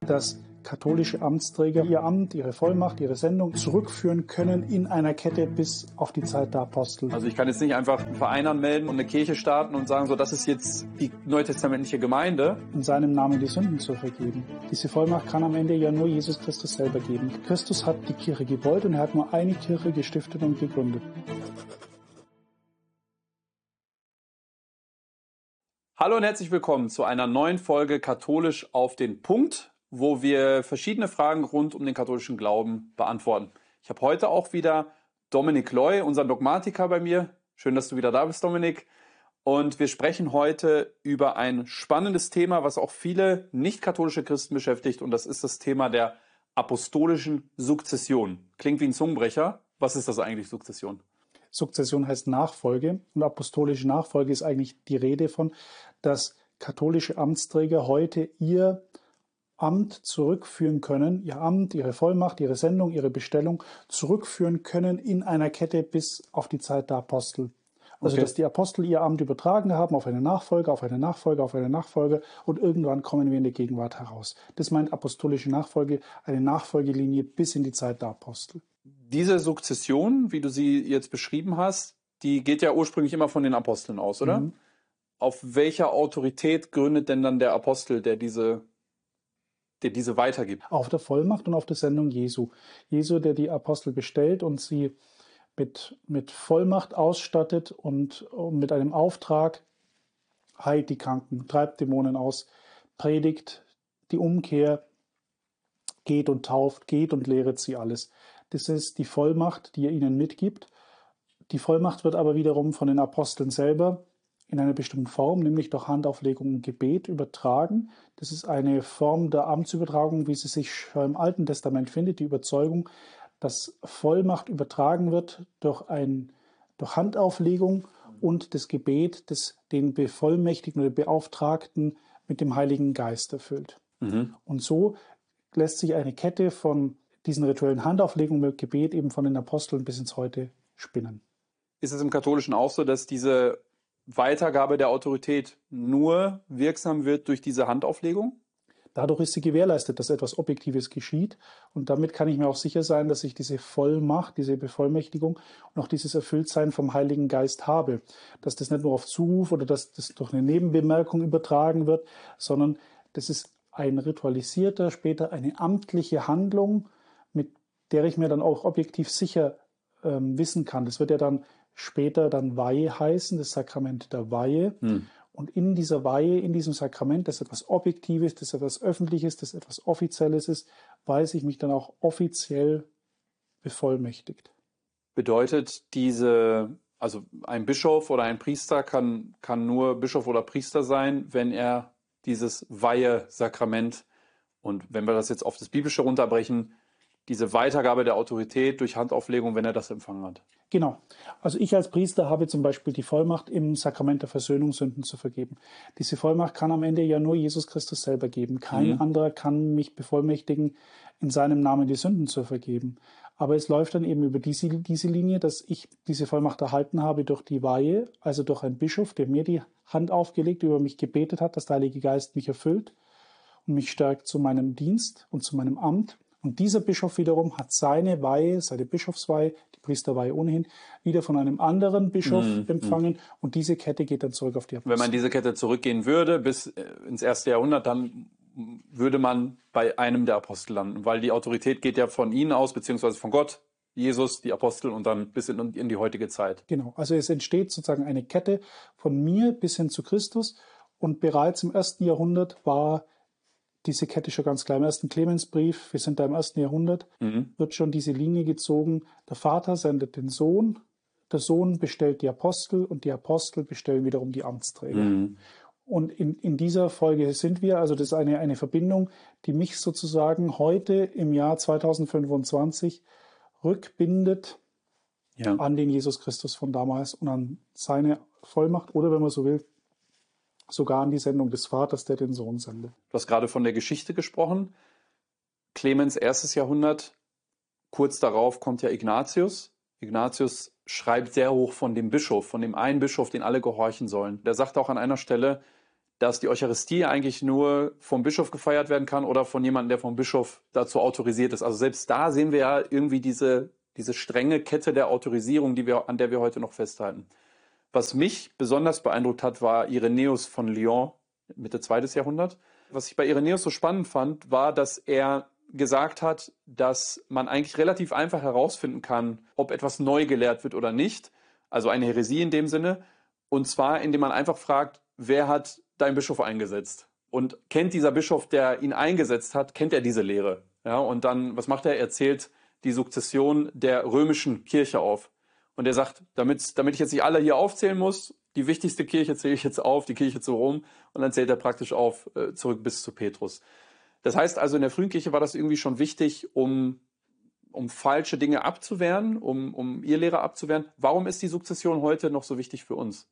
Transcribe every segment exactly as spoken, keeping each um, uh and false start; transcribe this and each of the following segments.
dass katholische Amtsträger ihr Amt, ihre Vollmacht, ihre Sendung zurückführen können in einer Kette bis auf die Zeit der Apostel. Also ich kann jetzt nicht einfach einen Verein anmelden und eine Kirche starten und sagen, so, das ist jetzt die neutestamentliche Gemeinde. In seinem Namen die Sünden zu vergeben. Diese Vollmacht kann am Ende ja nur Jesus Christus selber geben. Christus hat die Kirche gewollt und er hat nur eine Kirche gestiftet und gegründet. Hallo und herzlich willkommen zu einer neuen Folge Katholisch auf den Punkt, wo wir verschiedene Fragen rund um den katholischen Glauben beantworten. Ich habe heute auch wieder Dominik Loy, unseren Dogmatiker, bei mir. Schön, dass du wieder da bist, Dominik. Und wir sprechen heute über ein spannendes Thema, was auch viele nicht-katholische Christen beschäftigt. Und das ist das Thema der apostolischen Sukzession. Klingt wie ein Zungenbrecher. Was ist das eigentlich, Sukzession? Sukzession heißt Nachfolge und apostolische Nachfolge ist eigentlich die Rede von, dass katholische Amtsträger heute ihr Amt zurückführen können, ihr Amt, ihre Vollmacht, ihre Sendung, ihre Bestellung zurückführen können in einer Kette bis auf die Zeit der Apostel. Also Okay. dass die Apostel ihr Amt übertragen haben auf eine Nachfolger, auf eine Nachfolger, auf eine Nachfolger und irgendwann kommen wir in die Gegenwart heraus. Das meint apostolische Nachfolge, eine Nachfolgelinie bis in die Zeit der Apostel. Diese Sukzession, wie du sie jetzt beschrieben hast, die geht ja ursprünglich immer von den Aposteln aus, oder? Mhm. Auf welcher Autorität gründet denn dann der Apostel, der diese, der diese weitergibt? Auf der Vollmacht und auf der Sendung Jesu. Jesu, der die Apostel bestellt und sie mit, mit Vollmacht ausstattet und, und mit einem Auftrag, heilt die Kranken, treibt Dämonen aus, predigt die Umkehr, geht und tauft, geht und lehret sie alles. Das ist die Vollmacht, die er ihnen mitgibt. Die Vollmacht wird aber wiederum von den Aposteln selber in einer bestimmten Form, nämlich durch Handauflegung und Gebet, übertragen. Das ist eine Form der Amtsübertragung, wie sie sich schon im Alten Testament findet, die Überzeugung, dass Vollmacht übertragen wird durch, ein, durch Handauflegung und das Gebet, das den Bevollmächtigten oder Beauftragten mit dem Heiligen Geist erfüllt. Mhm. Und so lässt sich eine Kette von diesen rituellen Handauflegungen mit Gebet eben von den Aposteln bis ins Heute spinnen. Ist es im Katholischen auch so, dass diese Weitergabe der Autorität nur wirksam wird durch diese Handauflegung? Dadurch ist sie gewährleistet, dass etwas Objektives geschieht. Und damit kann ich mir auch sicher sein, dass ich diese Vollmacht, diese Bevollmächtigung und auch dieses Erfülltsein vom Heiligen Geist habe. Dass das nicht nur auf Zuruf oder dass das durch eine Nebenbemerkung übertragen wird, sondern das ist ein ritualisierter, später eine amtliche Handlung, mit der ich mir dann auch objektiv sicher ähm, wissen kann. Das wird ja dann später dann Weihe heißen, das Sakrament der Weihe. Hm. Und in dieser Weihe, in diesem Sakrament, das etwas Objektives, das etwas Öffentliches, das etwas Offizielles ist, weiß ich mich dann auch offiziell bevollmächtigt. Bedeutet diese, also ein Bischof oder ein Priester kann, kann nur Bischof oder Priester sein, wenn er dieses Weihesakrament, und wenn wir das jetzt auf das Biblische runterbrechen, diese Weitergabe der Autorität durch Handauflegung, wenn er das empfangen hat. Genau. Also ich als Priester habe zum Beispiel die Vollmacht, im Sakrament der Versöhnung Sünden zu vergeben. Diese Vollmacht kann am Ende ja nur Jesus Christus selber geben. Kein Mhm. anderer kann mich bevollmächtigen, in seinem Namen die Sünden zu vergeben. Aber es läuft dann eben über diese, diese Linie, dass ich diese Vollmacht erhalten habe durch die Weihe, also durch einen Bischof, der mir die Hand aufgelegt, über mich gebetet hat, dass der Heilige Geist mich erfüllt und mich stärkt zu meinem Dienst und zu meinem Amt. Und dieser Bischof wiederum hat seine Weihe, seine Bischofsweihe, die Priesterweihe ohnehin, wieder von einem anderen Bischof Mhm. empfangen. Und diese Kette geht dann zurück auf die Apostel. Wenn man diese Kette zurückgehen würde bis äh, ins erste Jahrhundert, dann würde man bei einem der Apostel landen, weil die Autorität geht ja von ihnen aus, beziehungsweise von Gott, Jesus, die Apostel und dann bis in, in die heutige Zeit. Genau, also es entsteht sozusagen eine Kette von mir bis hin zu Christus. Und bereits im ersten Jahrhundert war diese Kette schon ganz klar. Im ersten Clemensbrief, wir sind da im ersten Jahrhundert, Mhm. wird schon diese Linie gezogen. Der Vater sendet den Sohn, der Sohn bestellt die Apostel und die Apostel bestellen wiederum die Amtsträger. Mhm. Und in, in dieser Folge sind wir, also das ist eine, eine Verbindung, die mich sozusagen heute im Jahr zweitausendfünfundzwanzig rückbindet Ja. an den Jesus Christus von damals und an seine Vollmacht oder, wenn man so will, sogar an die Sendung des Vaters, der den Sohn sendet. Du hast gerade von der Geschichte gesprochen. Clemens erstes Jahrhundert, kurz darauf kommt ja Ignatius. Ignatius schreibt sehr hoch von dem Bischof, von dem einen Bischof, den alle gehorchen sollen. Der sagt auch an einer Stelle, dass die Eucharistie eigentlich nur vom Bischof gefeiert werden kann oder von jemandem, der vom Bischof dazu autorisiert ist. Also selbst da sehen wir ja irgendwie diese, diese strenge Kette der Autorisierung, die wir, an der wir heute noch festhalten. Was mich besonders beeindruckt hat, war Irenäus von Lyon, Mitte zweites Jahrhundert. Was ich bei Irenäus so spannend fand, war, dass er gesagt hat, dass man eigentlich relativ einfach herausfinden kann, ob etwas neu gelehrt wird oder nicht. Also eine Häresie in dem Sinne. Und zwar, indem man einfach fragt, wer hat dein Bischof eingesetzt? Und kennt dieser Bischof, der ihn eingesetzt hat, kennt er diese Lehre? Ja, und dann, was macht er? Er zählt die Sukzession der römischen Kirche auf. Und er sagt, damit, damit ich jetzt nicht alle hier aufzählen muss, die wichtigste Kirche zähle ich jetzt auf, die Kirche zu Rom. Und dann zählt er praktisch auf, äh, zurück bis zu Petrus. Das heißt also, in der frühen Kirche war das irgendwie schon wichtig, um, um falsche Dinge abzuwehren, um, um Irrlehrer abzuwehren. Warum ist die Sukzession heute noch so wichtig für uns?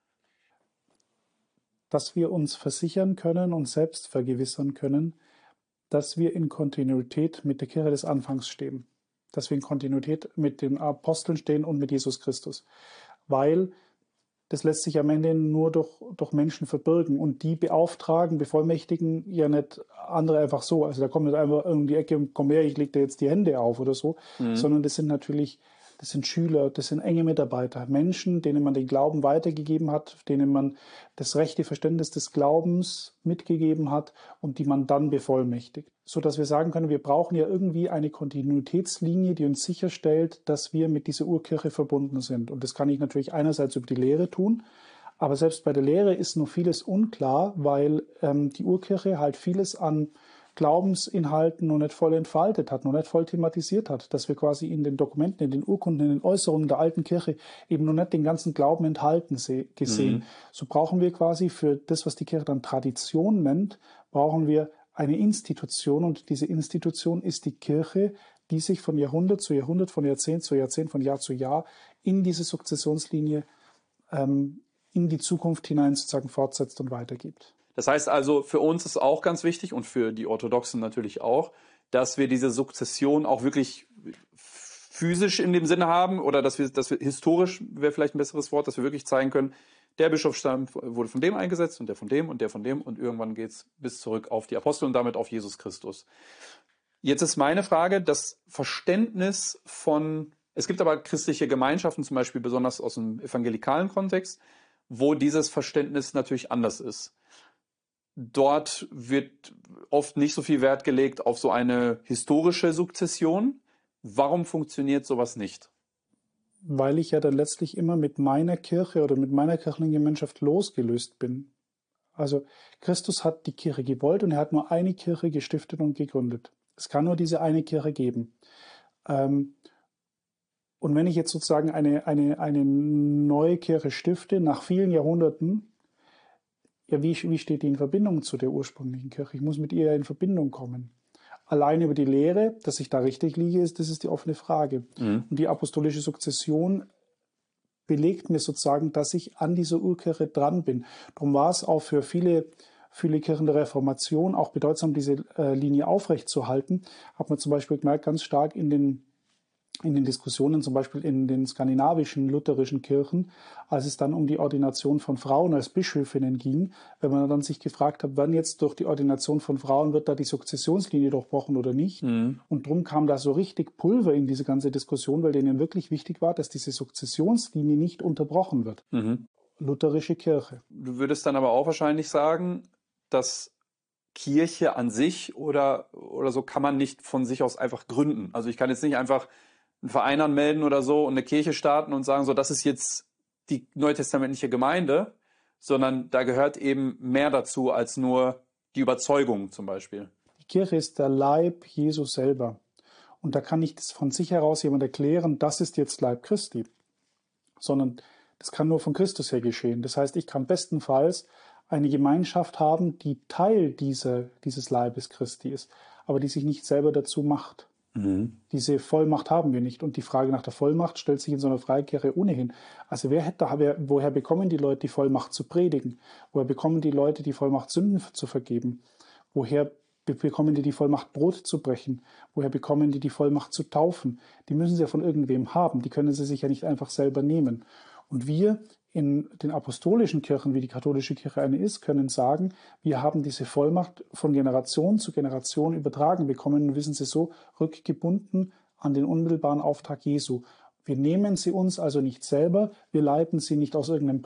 Dass wir uns versichern können und selbst vergewissern können, dass wir in Kontinuität mit der Kirche des Anfangs stehen. Dass wir in Kontinuität mit den Aposteln stehen und mit Jesus Christus. Weil das lässt sich am Ende nur durch, durch Menschen verbirgen. Und die beauftragen, bevollmächtigen ja nicht andere einfach so. Also da kommt nicht einfach um die Ecke und komm her, ich leg dir jetzt die Hände auf oder so. Mhm. Sondern das sind natürlich, das sind Schüler, das sind enge Mitarbeiter. Menschen, denen man den Glauben weitergegeben hat, denen man das rechte Verständnis des Glaubens mitgegeben hat und die man dann bevollmächtigt. Sodass wir sagen können, wir brauchen ja irgendwie eine Kontinuitätslinie, die uns sicherstellt, dass wir mit dieser Urkirche verbunden sind. Und das kann ich natürlich einerseits über die Lehre tun, aber selbst bei der Lehre ist noch vieles unklar, weil ähm, die Urkirche halt vieles an Glaubensinhalten noch nicht voll entfaltet hat, noch nicht voll thematisiert hat, dass wir quasi in den Dokumenten, in den Urkunden, in den Äußerungen der alten Kirche eben noch nicht den ganzen Glauben enthalten gesehen. Mhm. So brauchen wir quasi für das, was die Kirche dann Tradition nennt, brauchen wir eine Institution, und diese Institution ist die Kirche, die sich von Jahrhundert zu Jahrhundert, von Jahrzehnt zu Jahrzehnt, von Jahr zu Jahr in diese Sukzessionslinie ähm, in die Zukunft hinein sozusagen fortsetzt und weitergibt. Das heißt also, für uns ist auch ganz wichtig und für die Orthodoxen natürlich auch, dass wir diese Sukzession auch wirklich physisch in dem Sinne haben oder dass wir, dass wir historisch, wäre vielleicht ein besseres Wort, dass wir wirklich zeigen können, der Bischofsstamm wurde von dem eingesetzt und der von dem und der von dem und irgendwann geht es bis zurück auf die Apostel und damit auf Jesus Christus. Jetzt ist meine Frage, das Verständnis von, es gibt aber christliche Gemeinschaften, zum Beispiel besonders aus dem evangelikalen Kontext, wo dieses Verständnis natürlich anders ist. Dort wird oft nicht so viel Wert gelegt auf so eine historische Sukzession. Warum funktioniert sowas nicht? Weil ich ja dann letztlich immer mit meiner Kirche oder mit meiner kirchlichen Gemeinschaft losgelöst bin. Also Christus hat die Kirche gewollt und er hat nur eine Kirche gestiftet und gegründet. Es kann nur diese eine Kirche geben. Ähm, und wenn ich jetzt sozusagen eine, eine, eine neue Kirche stifte, nach vielen Jahrhunderten, ja, wie, wie steht die in Verbindung zu der ursprünglichen Kirche? Ich muss mit ihr in Verbindung kommen. Allein über die Lehre, dass ich da richtig liege, ist, das ist die offene Frage. Mhm. Und die apostolische Sukzession belegt mir sozusagen, dass ich an dieser Urkirche dran bin. Darum war es auch für viele, viele Kirchen der Reformation auch bedeutsam, diese äh, Linie aufrechtzuerhalten. Hat man zum Beispiel gemerkt, ganz stark in den in den Diskussionen, zum Beispiel in den skandinavischen lutherischen Kirchen, als es dann um die Ordination von Frauen als Bischöfinnen ging, wenn man dann sich gefragt hat, wann jetzt durch die Ordination von Frauen wird da die Sukzessionslinie durchbrochen oder nicht. Mhm. Und drum kam da so richtig Pulver in diese ganze Diskussion, weil denen wirklich wichtig war, dass diese Sukzessionslinie nicht unterbrochen wird. Mhm. Lutherische Kirche. Du würdest dann aber auch wahrscheinlich sagen, dass Kirche an sich oder, oder so kann man nicht von sich aus einfach gründen. Also ich kann jetzt nicht einfach einen Verein anmelden oder so und eine Kirche starten und sagen, so, das ist jetzt die neutestamentliche Gemeinde, sondern da gehört eben mehr dazu als nur die Überzeugung zum Beispiel. Die Kirche ist der Leib Jesu selber. Und da kann nicht von sich heraus jemand erklären, das ist jetzt Leib Christi, sondern das kann nur von Christus her geschehen. Das heißt, ich kann bestenfalls eine Gemeinschaft haben, die Teil dieser, dieses Leibes Christi ist, aber die sich nicht selber dazu macht. Mhm. Diese Vollmacht haben wir nicht. Und die Frage nach der Vollmacht stellt sich in so einer Freikirche ohnehin. Also wer hätte, wer, woher bekommen die Leute die Vollmacht zu predigen? Woher bekommen die Leute die Vollmacht, Sünden zu vergeben? Woher bekommen die die Vollmacht, Brot zu brechen? Woher bekommen die die Vollmacht zu taufen? Die müssen sie ja von irgendwem haben. Die können sie sich ja nicht einfach selber nehmen. Und wir in den apostolischen Kirchen, wie die katholische Kirche eine ist, können sagen, wir haben diese Vollmacht von Generation zu Generation übertragen bekommen und wissen sie so rückgebunden an den unmittelbaren Auftrag Jesu. Wir nehmen sie uns also nicht selber, wir leiten sie nicht aus irgendeinem